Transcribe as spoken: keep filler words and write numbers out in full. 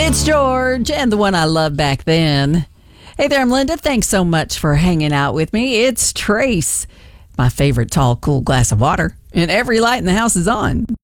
It's George and the one I loved back then. Hey there, I'm Linda. Thanks so much for hanging out with me. It's Trace, my favorite tall, cool glass of water, and every light in the house is on.